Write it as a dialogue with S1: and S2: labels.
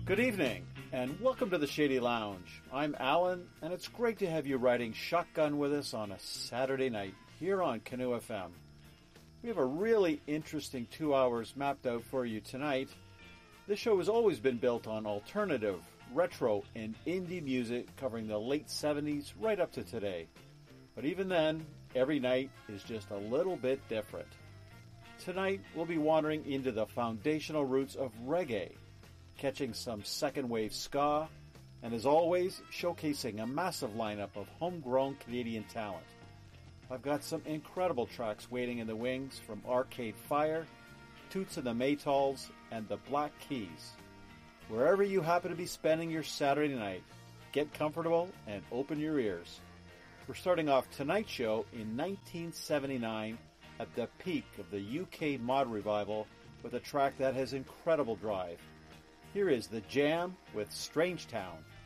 S1: Good evening, and welcome to the Shady Lounge. I'm Alan, and it's great to have you riding shotgun with us on a Saturday night here on Canoe FM. We have a really interesting 2 hours mapped out for you tonight. This show has always been built on alternative, retro, and indie music covering the late 70s right up to today. But even then, every night is just a little bit different. Tonight, we'll be wandering into the foundational roots of reggae, catching some second-wave ska, and as always, showcasing a massive lineup of homegrown Canadian talent. I've got some incredible tracks waiting in the wings from Arcade Fire, Toots and the Maytals, and the Black Keys. Wherever you happen to be spending your Saturday night, get comfortable and open your ears. We're starting off tonight's show in 1979 at the peak of the UK mod revival with a track that has incredible drive. Here is The Jam with Strange Town.